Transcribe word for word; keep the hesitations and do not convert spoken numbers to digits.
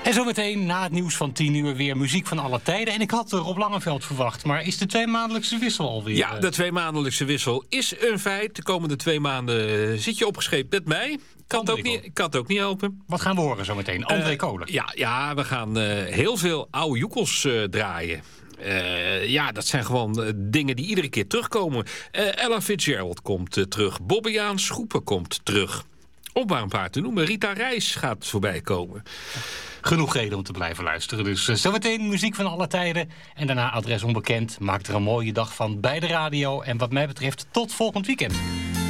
En zometeen na het nieuws van tien uur weer muziek van alle tijden. En ik had Rob Langeveld verwacht, maar is de tweemaandelijkse wissel alweer? Ja, de tweemaandelijkse wissel is een feit. De komende twee maanden zit je opgescheept met mij. Kan het ook niet, kan het ook niet helpen. Wat gaan we horen zometeen? André uh, Kolen. Ja, ja, we gaan uh, heel veel oude joekels uh, draaien. Uh, ja, dat zijn gewoon uh, dingen die iedere keer terugkomen. Uh, Ella Fitzgerald komt uh, terug. Bobbejaan Schoepen komt terug. Om maar een paar te noemen. Rita Reis gaat voorbij komen. Genoeg reden om te blijven luisteren. Dus uh, zometeen muziek van alle tijden. En daarna adres onbekend. Maak er een mooie dag van bij de radio. En wat mij betreft tot volgend weekend.